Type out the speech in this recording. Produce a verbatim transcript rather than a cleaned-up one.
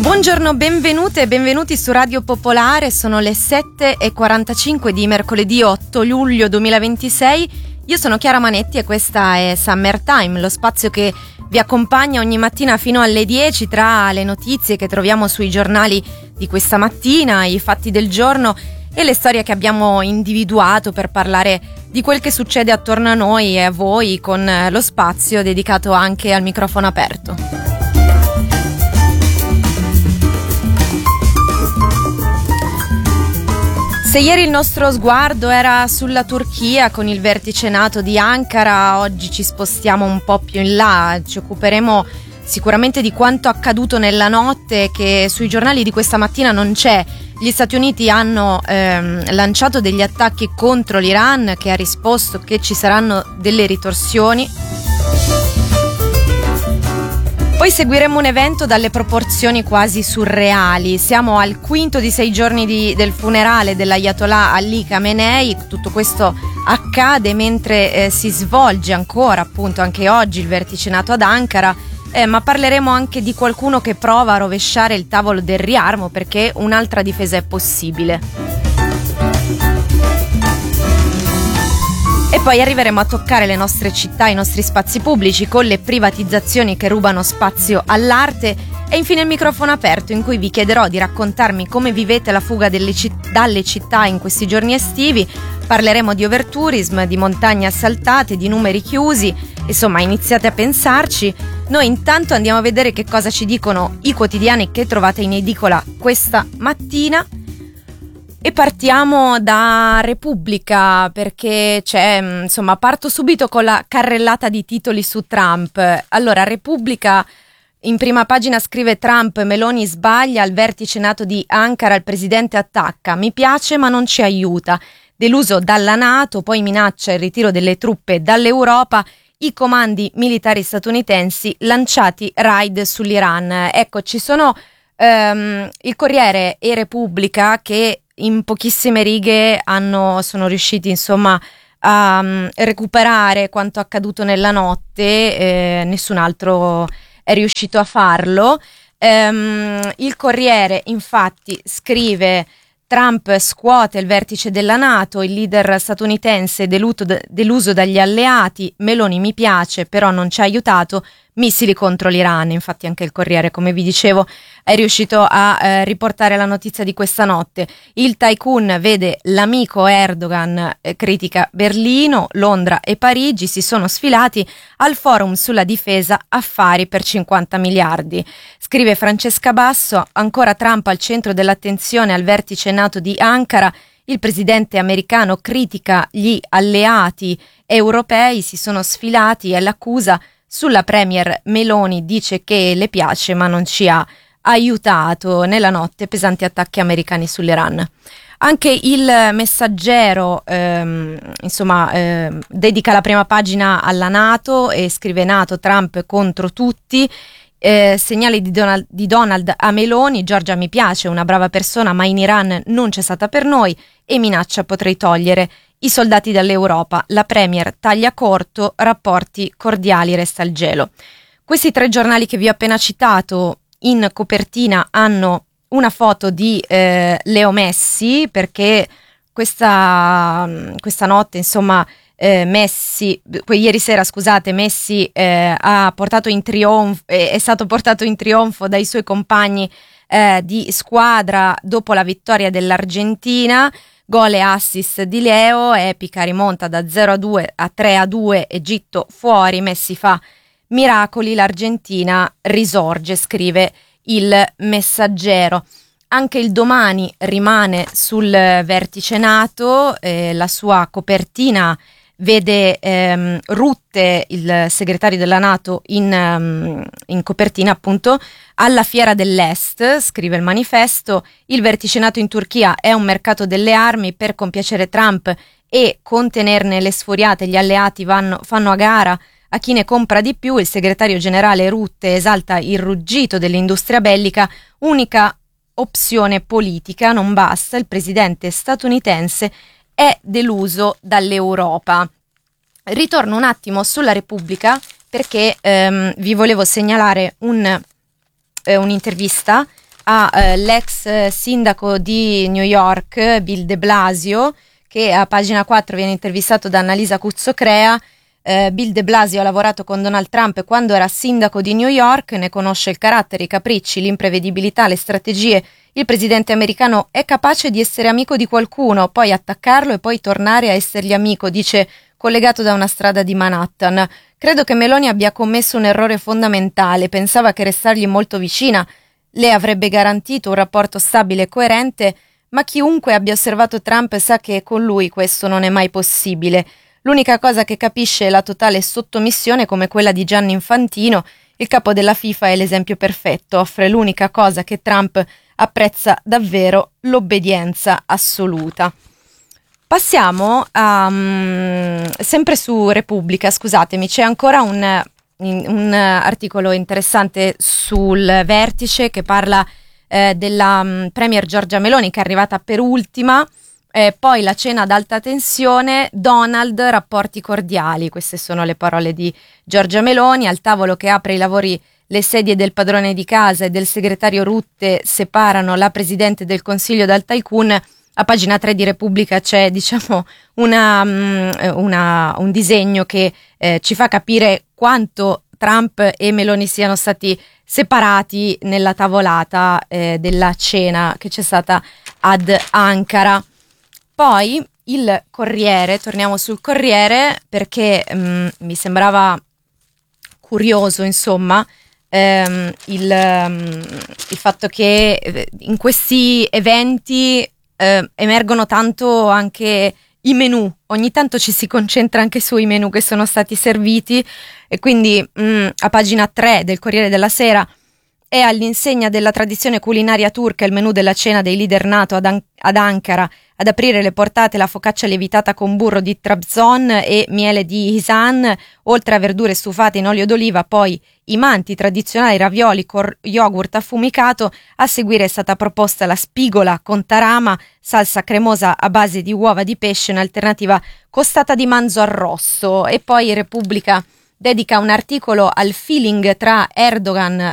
Buongiorno, benvenute e benvenuti su Radio Popolare. Sono le sette e quarantacinque di mercoledì otto luglio duemilaventisei. Io sono Chiara Manetti e questa è Summertime, lo spazio che vi accompagna ogni mattina fino alle dieci tra le notizie che troviamo sui giornali di questa mattina, i fatti del giorno e le storie che abbiamo individuato per parlare di quel che succede attorno a noi e a voi, con lo spazio dedicato anche al microfono aperto. Se ieri il nostro sguardo era sulla Turchia con il vertice NATO di Ankara, oggi ci spostiamo un po' più in là, ci occuperemo sicuramente di quanto accaduto nella notte, che sui giornali di questa mattina non c'è. Gli Stati Uniti hanno ehm, lanciato degli attacchi contro l'Iran, che ha risposto che ci saranno delle ritorsioni. Poi seguiremo un evento dalle proporzioni quasi surreali. Siamo al quinto di sei giorni di, del funerale dell'Ayatollah Ali Khamenei. Tutto questo accade mentre eh, si svolge ancora, appunto, anche oggi il vertice NATO ad Ankara. Eh, ma parleremo anche di qualcuno che prova a rovesciare il tavolo del riarmo, perché un'altra difesa è possibile. E poi arriveremo a toccare le nostre città, i nostri spazi pubblici, con le privatizzazioni che rubano spazio all'arte, e infine il microfono aperto, in cui vi chiederò di raccontarmi come vivete la fuga delle citt- dalle città in questi giorni estivi. Parleremo di overtourism, di montagne assaltate, di numeri chiusi, insomma iniziate a pensarci. Noi intanto andiamo a vedere che cosa ci dicono i quotidiani che trovate in edicola questa mattina. E partiamo da Repubblica, perché c'è, insomma, parto subito con la carrellata di titoli su Trump. Allora, Repubblica in prima pagina scrive: Trump, Meloni sbaglia, al vertice NATO di Ankara il presidente attacca, mi piace ma non ci aiuta, deluso dalla NATO, poi minaccia il ritiro delle truppe dall'Europa, i comandi militari statunitensi lanciati raid sull'Iran. Ecco, ci sono um, il Corriere e Repubblica che in pochissime righe hanno, sono riusciti insomma a um, recuperare quanto accaduto nella notte, eh, nessun altro è riuscito a farlo. Um, il Corriere infatti scrive: Trump scuote il vertice della NATO, il leader statunitense deluto, deluso dagli alleati, Meloni mi piace però non ci ha aiutato, missili contro l'Iran. Infatti anche il Corriere, come vi dicevo, è riuscito a eh, riportare la notizia di questa notte. Il tycoon vede l'amico Erdogan, eh, critica Berlino, Londra e Parigi si sono sfilati al forum sulla difesa, affari per cinquanta miliardi. Scrive Francesca Basso, ancora Trump al centro dell'attenzione al vertice NATO di Ankara, il presidente americano critica gli alleati europei, si sono sfilati e l'accusa sulla premier Meloni, dice che le piace ma non ci ha aiutato. Nella notte pesanti attacchi americani sull'Iran. Anche il Messaggero ehm, insomma ehm, dedica la prima pagina alla NATO e scrive: NATO, Trump contro tutti, eh, segnali di Donald, di Donald a Meloni, Giorgia mi piace, una brava persona ma in Iran non c'è stata per noi, e minaccia potrei togliere i soldati dall'Europa, la premier taglia corto, rapporti cordiali, resta il gelo. Questi tre giornali che vi ho appena citato in copertina hanno una foto di eh, Leo Messi, perché questa, questa notte, insomma, eh, Messi, ieri sera, scusate, Messi eh, ha portato in trionfo, eh, è stato portato in trionfo dai suoi compagni eh, di squadra dopo la vittoria dell'Argentina. Gol e assist di Leo, epica rimonta da zero a due a tre a due, Egitto fuori, Messi fa miracoli, l'Argentina risorge, scrive il Messaggero. Anche il Domani rimane sul vertice NATO, eh, la sua copertina vede ehm, Rutte, il segretario della NATO, in, um, in copertina appunto alla Fiera dell'Est. Scrive il Manifesto: il vertice NATO in Turchia è un mercato delle armi, per compiacere Trump e contenerne le sfuriate gli alleati vanno, fanno a gara a chi ne compra di più. Il segretario generale Rutte esalta il ruggito dell'industria bellica, unica opzione politica, non basta, il presidente statunitense è deluso dall'Europa. Ritorno un attimo sulla Repubblica perché ehm, vi volevo segnalare un, eh, un'intervista all'ex eh, sindaco di New York, Bill de Blasio, che a pagina quattro viene intervistato da Annalisa Cuzzocrea. Eh, Bill de Blasio ha lavorato con Donald Trump quando era sindaco di New York, ne conosce il carattere, i capricci, l'imprevedibilità, le strategie. Il presidente americano è capace di essere amico di qualcuno, poi attaccarlo e poi tornare a essergli amico, dice, collegato da una strada di Manhattan. Credo che Meloni abbia commesso un errore fondamentale, pensava che restargli molto vicina le avrebbe garantito un rapporto stabile e coerente, ma chiunque abbia osservato Trump sa che con lui questo non è mai possibile. L'unica cosa che capisce è la totale sottomissione, come quella di Gianni Infantino. Il capo della FIFA è l'esempio perfetto, offre l'unica cosa che Trump apprezza davvero, l'obbedienza assoluta. Passiamo a, um, sempre su Repubblica, scusatemi, c'è ancora un, un articolo interessante sul Vertice che parla eh, della um, premier Giorgia Meloni, che è arrivata per ultima. Eh, poi la cena ad alta tensione, Donald, rapporti cordiali, queste sono le parole di Giorgia Meloni. Al tavolo che apre i lavori le sedie del padrone di casa e del segretario Rutte separano la presidente del Consiglio dal tycoon. A pagina tre di Repubblica c'è, diciamo, una, una, un disegno che eh, ci fa capire quanto Trump e Meloni siano stati separati nella tavolata eh, della cena che c'è stata ad Ankara. Poi il Corriere, torniamo sul Corriere perché mh, mi sembrava curioso, insomma, ehm, il, um, il fatto che in questi eventi eh, emergono tanto anche i menù. Ogni tanto ci si concentra anche sui menù che sono stati serviti e quindi mh, a pagina tre del Corriere della Sera è all'insegna della tradizione culinaria turca il menù della cena dei leader NATO ad, An- ad Ankara. Ad aprire le portate la focaccia lievitata con burro di Trabzon e miele di Hisan, oltre a verdure stufate in olio d'oliva, poi i manti tradizionali, ravioli con yogurt affumicato. A seguire è stata proposta la spigola con tarama, salsa cremosa a base di uova di pesce, un'alternativa costata di manzo arrosto. E poi Repubblica dedica un articolo al feeling tra Erdogan,